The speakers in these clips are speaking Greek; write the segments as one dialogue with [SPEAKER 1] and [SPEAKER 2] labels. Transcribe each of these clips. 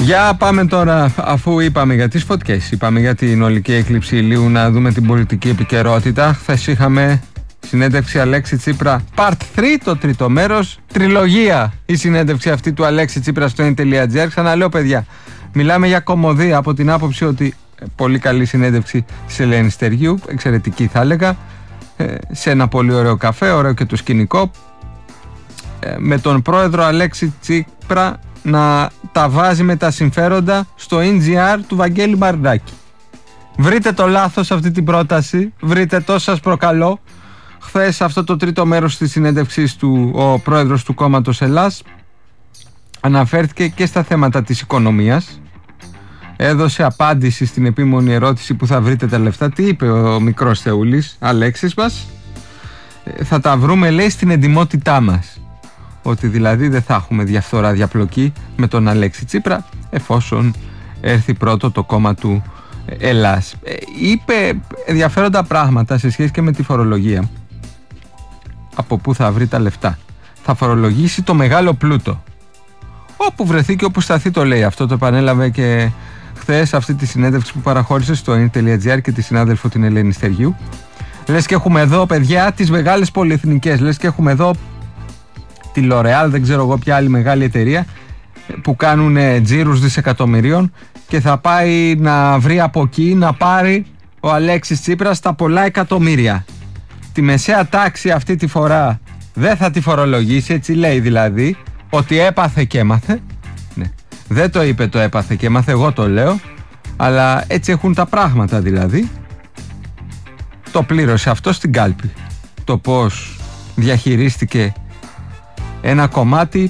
[SPEAKER 1] Για πάμε τώρα, αφού είπαμε για τις φωτιές, είπαμε για την ολική έκλειψη ηλίου, να δούμε την πολιτική επικαιρότητα. Χθες είχαμε συνέντευξη Αλέξη Τσίπρα Part 3, το τρίτο μέρος. Τριλογία η συνέντευξη αυτή του Αλέξη Τσίπρα στο n.gr. Ξαναλέω, παιδιά, μιλάμε για κωμωδία από την άποψη ότι πολύ καλή συνέντευξη της Ελένης Στεργίου, εξαιρετική θα έλεγα, σε ένα πολύ ωραίο καφέ, ωραίο και το σκηνικό, με τον πρόεδρο Αλέξη Τσίπρα να τα βάζει με τα συμφέροντα στο NGR του Βαγγέλη Μπαρδάκη. Βρείτε το λάθος αυτή την πρόταση, βρείτε το, σας προκαλώ. Χθες αυτό το τρίτο μέρος της συνέντευξης του, ο πρόεδρος του κόμματος Ελλάς αναφέρθηκε και στα θέματα της οικονομίας. Έδωσε απάντηση στην επίμονη ερώτηση που θα βρείτε τα λεφτά. Τι είπε ο μικρός Θεούλης, Αλέξης μας? Θα τα βρούμε, λέει, στην εντιμότητά μας. Ότι δηλαδή δεν θα έχουμε διαφθορά, διαπλοκή με τον Αλέξη Τσίπρα εφόσον έρθει πρώτο το κόμμα του Ελλάς. Είπε ενδιαφέροντα πράγματα σε σχέση και με τη φορολογία. Από πού θα βρει τα λεφτά? Θα φορολογήσει το μεγάλο πλούτο. Όπου βρεθεί και όπου σταθεί, το λέει. Αυτό το επανέλαβε και χθες αυτή τη συνέντευξη που παραχώρησε στο n.gr και τη συνάδελφο την Ελένη Στεργίου. Λες και έχουμε εδώ, παιδιά, τις μεγάλες πολυεθνικές. Λες και έχουμε εδώ τη L'Oréal, δεν ξέρω εγώ ποια άλλη μεγάλη εταιρεία, που κάνουν τζίρους δισεκατομμυρίων, και θα πάει να βρει από εκεί να πάρει ο Αλέξης Τσίπρας τα πολλά εκατομμύρια. Τη μεσαία τάξη αυτή τη φορά δεν θα τη φορολογήσει, έτσι λέει δηλαδή, ότι έπαθε και έμαθε. Ναι. Δεν το είπε το έπαθε και έμαθε, εγώ το λέω, αλλά έτσι έχουν τα πράγματα δηλαδή. Το πλήρωσε αυτό στην κάλπη. Το πώς διαχειρίστηκε ένα κομμάτι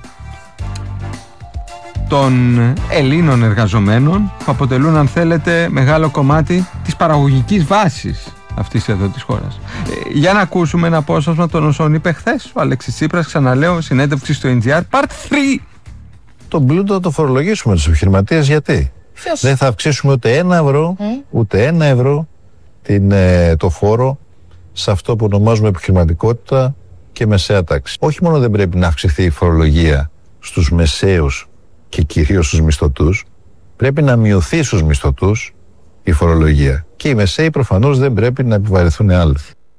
[SPEAKER 1] των Ελλήνων εργαζομένων που αποτελούν, αν θέλετε, μεγάλο κομμάτι της παραγωγικής βάσης αυτής εδώ της χώρας. Για να ακούσουμε ένα απόσπασμα των όσων είπε χθες ο Αλέξης Τσίπρας, ξαναλέω, συνέντευξη στο NGR Part 3.
[SPEAKER 2] Τον πλούτο θα το φορολογήσουμε τους επιχειρηματίες, γιατί δεν θα αυξήσουμε ούτε ένα ευρώ το φόρο σε αυτό που ονομάζουμε επιχειρηματικότητα και μεσαία τάξη. Όχι μόνο δεν πρέπει να αυξηθεί η φορολογία στους μεσαίους και κυρίως στους μισθωτούς, πρέπει να μειωθεί στους μισθωτούς η φορολογία. Και οι μεσαίοι προφανώς δεν πρέπει να επιβαρυνθούν άλλοι.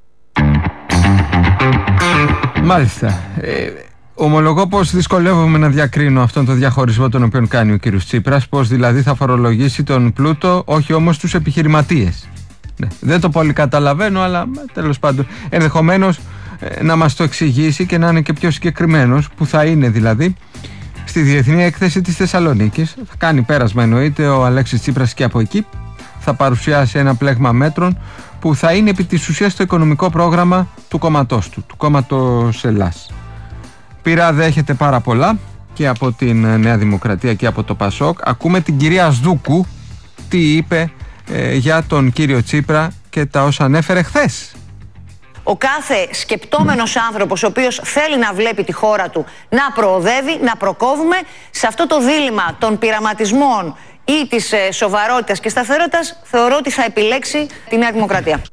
[SPEAKER 1] Μάλιστα. Ομολογώ πως δυσκολεύομαι να διακρίνω αυτόν τον διαχωρισμό τον οποίο κάνει ο κύριος Τσίπρας, πως δηλαδή θα φορολογήσει τον πλούτο, όχι όμως τους επιχειρηματίες. Ναι, δεν το πολύ καταλαβαίνω, αλλά τέλος πάντων ενδεχομένως να μας το εξηγήσει και να είναι και πιο συγκεκριμένος, που θα είναι δηλαδή στη Διεθνή Έκθεση της Θεσσαλονίκης. Θα κάνει πέρασμα, εννοείται, ο Αλέξης Τσίπρας, και από εκεί θα παρουσιάσει ένα πλέγμα μέτρων που θα είναι επί της ουσίας το οικονομικό πρόγραμμα του κόμματός του κόμματος Ελλάς. Πειρά δέχεται πάρα πολλά και από την Νέα Δημοκρατία και από το ΠΑΣΟΚ. Ακούμε την κυρία Σδούκου τι είπε για τον κύριο Τσίπρα και τα όσα ανέφερε χθες.
[SPEAKER 3] Ο κάθε σκεπτόμενος άνθρωπος ο οποίος θέλει να βλέπει τη χώρα του να προοδεύει, να προκόβουμε σε αυτό το δίλημμα των πειραματισμών ή της σοβαρότητας και σταθερότητας, θεωρώ ότι θα επιλέξει τη Νέα Δημοκρατία.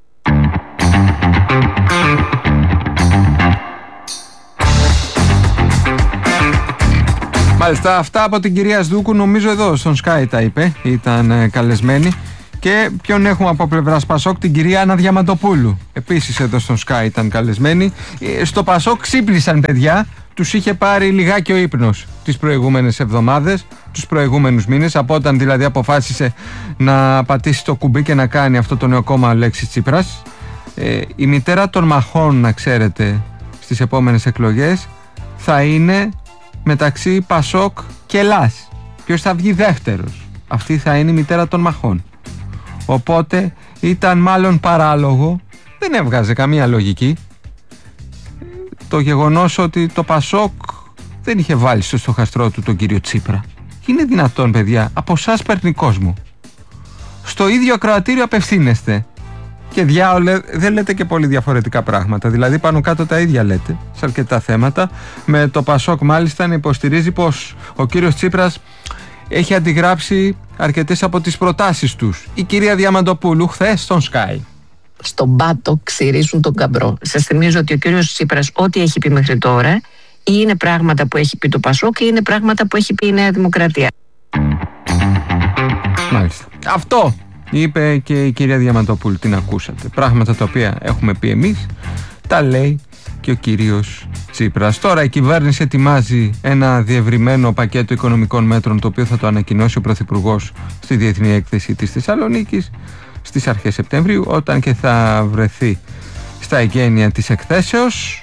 [SPEAKER 1] Μάλιστα, αυτά από την κυρία Σδούκου, νομίζω εδώ στον Sky τα είπε, ήταν καλεσμένη. Και ποιον έχουμε από πλευράς ΠΑΣΟΚ? Την κυρία Άννα Διαμαντοπούλου. Επίσης εδώ στον Sky ήταν καλεσμένη. Στο ΠΑΣΟΚ ξύπνησαν, παιδιά. Τους είχε πάρει λιγάκι ο ύπνος τις προηγούμενες εβδομάδες, τους προηγούμενους μήνες, από όταν δηλαδή αποφάσισε να πατήσει το κουμπί και να κάνει αυτό το νέο κόμμα Αλέξης Τσίπρας. Η μητέρα των μαχών, να ξέρετε, στις επόμενες εκλογές θα είναι μεταξύ ΠΑΣΟΚ και Ελλάς. Ποιος θα βγει δεύτερος? Αυτή θα είναι η μητέρα των μαχών. Οπότε ήταν μάλλον παράλογο, δεν έβγαζε καμία λογική, το γεγονός ότι το ΠΑΣΟΚ δεν είχε βάλει στο στοχαστρό του τον κύριο Τσίπρα. Είναι δυνατόν, παιδιά? Από εσάς παίρνει κόσμο. Στο ίδιο ακροατήριο απευθύνεστε και διάολε δεν λέτε και πολύ διαφορετικά πράγματα. Δηλαδή πάνω κάτω τα ίδια λέτε σε αρκετά θέματα. Με το ΠΑΣΟΚ μάλιστα να υποστηρίζει πως ο κύριος Τσίπρας έχει αντιγράψει αρκετές από τις προτάσεις τους. Η κυρία Διαμαντοπούλου χθες στον Sky.
[SPEAKER 4] Στον πάτο ξυρίζουν τον καμπρό. Σας θυμίζω ότι ο κύριος Τσίπρας ό,τι έχει πει μέχρι τώρα ή είναι πράγματα που έχει πει το ΠΑΣΟΚ ή είναι πράγματα που έχει πει η Νέα Δημοκρατία.
[SPEAKER 1] Μάλιστα. Αυτό είπε και η κυρία Διαμαντοπούλου, την ακούσατε. Πράγματα τα οποία έχουμε πει εμείς, τα λέει και ο κύριος Τσίπρας. Τώρα η κυβέρνηση ετοιμάζει ένα διευρυμένο πακέτο οικονομικών μέτρων, το οποίο θα το ανακοινώσει ο Πρωθυπουργός στη Διεθνή Έκθεση της Θεσσαλονίκης στις αρχές Σεπτεμβρίου, όταν και θα βρεθεί στα εγγένεια της εκθέσεως.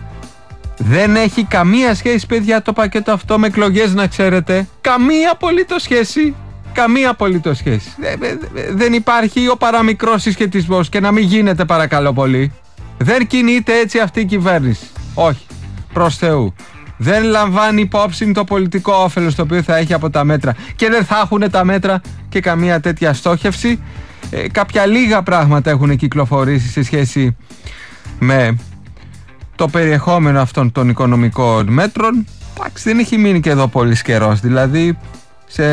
[SPEAKER 1] Δεν έχει καμία σχέση, παιδιά, το πακέτο αυτό με εκλογές, να ξέρετε. Καμία απολύτως σχέση. Καμία απολύτως σχέση. Δεν υπάρχει ο παραμικρός συσχετισμός, και να μην γίνεται, παρακαλώ πολύ. Δεν κινείται έτσι αυτή η κυβέρνηση. Όχι. Προς Θεού. Δεν λαμβάνει υπόψη το πολιτικό όφελος το οποίο θα έχει από τα μέτρα. Και δεν θα έχουν τα μέτρα και καμία τέτοια στόχευση. Κάποια λίγα πράγματα έχουν κυκλοφορήσει σε σχέση με το περιεχόμενο αυτών των οικονομικών μέτρων. Εντάξει, δεν έχει μείνει και εδώ πολύ καιρός. Δηλαδή, σε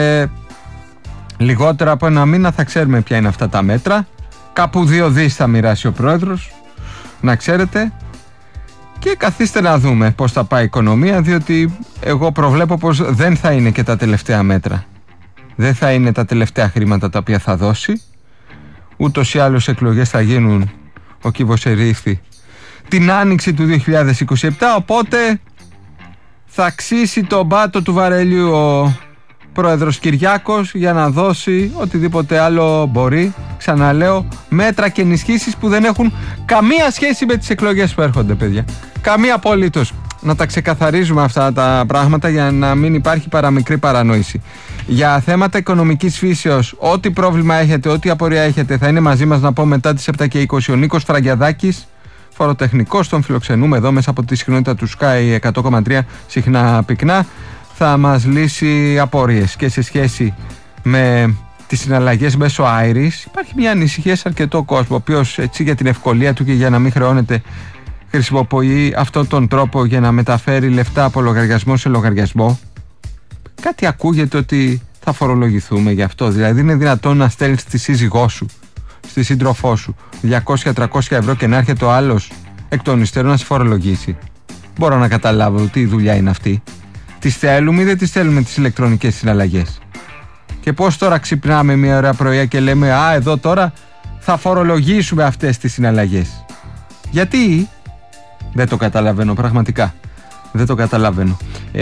[SPEAKER 1] λιγότερα από ένα μήνα θα ξέρουμε ποια είναι αυτά τα μέτρα. Κάπου 2 δις θα μοιράσει ο πρόεδρος, να ξέρετε. Και καθίστε να δούμε πώς θα πάει η οικονομία, διότι εγώ προβλέπω πως δεν θα είναι και τα τελευταία μέτρα. Δεν θα είναι τα τελευταία χρήματα τα οποία θα δώσει. Ούτως ή άλλως εκλογές θα γίνουν, ο κύβος ερήφθη, την άνοιξη του 2027, οπότε θα αξίσει τον πάτο του βαρελιού ο πρόεδρος Κυριάκος για να δώσει οτιδήποτε άλλο μπορεί. Ξαναλέω, μέτρα και ενισχύσεις που δεν έχουν καμία σχέση με τις εκλογές που έρχονται, παιδιά. Καμία απολύτως. Να τα ξεκαθαρίζουμε αυτά τα πράγματα για να μην υπάρχει παραμικρή παρανόηση. Για θέματα οικονομικής φύσεως, ό,τι πρόβλημα έχετε, ό,τι απορία έχετε, θα είναι μαζί μας, να πω, μετά τις 7:20 ο Νίκος Φραγκιαδάκης, φοροτεχνικός. Τον φιλοξενούμε εδώ μέσα από τη συχνότητα του Sky 100,3 συχνά πυκνά. Θα μας λύσει απορίες και σε σχέση με τις συναλλαγές μέσω Iris. Υπάρχει μια ανησυχία σε αρκετό κόσμο, ο οποίος, έτσι, για την ευκολία του και για να μην χρεώνεται, χρησιμοποιεί αυτόν τον τρόπο για να μεταφέρει λεφτά από λογαριασμό σε λογαριασμό. Κάτι ακούγεται ότι θα φορολογηθούμε γι' αυτό. Δηλαδή, είναι δυνατόν να στέλνεις τη σύζυγό σου, στη σύντροφό σου, 200-300 ευρώ και να έρχεται ο άλλος εκ των υστέρων να σε φορολογήσει? Μπορώ να καταλάβω τι δουλειά είναι αυτή. Τις θέλουμε ή δεν τις θέλουμε τις ηλεκτρονικές συναλλαγές? Και πώς τώρα ξυπνάμε μια ωραία πρωιά και λέμε, α, εδώ τώρα θα φορολογήσουμε αυτές τις συναλλαγές? Γιατί? Δεν το καταλαβαίνω, πραγματικά. Δεν το καταλαβαίνω.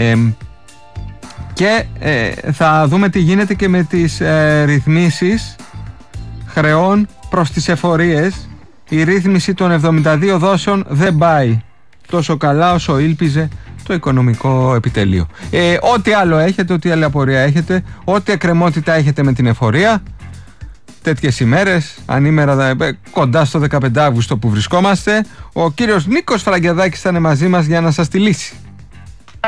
[SPEAKER 1] Και θα δούμε τι γίνεται και με τις ρυθμίσεις χρεών προς τις εφορίες. Η ρύθμιση των 72 δόσεων δεν πάει τόσο καλά όσο ήλπιζε το οικονομικό επιτελείο. Ό,τι άλλο έχετε, ό,τι άλλη απορία έχετε, ό,τι εκκρεμότητα έχετε με την εφορία, τέτοιες ημέρες, ανήμερα κοντά στο 15 Αύγουστο που βρισκόμαστε, ο κύριος Νίκος Φραγκιαδάκης θα είναι μαζί μας για να σας τη λύσει.